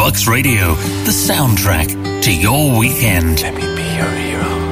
Bucks Radio, the soundtrack to your weekend. Let me be your hero.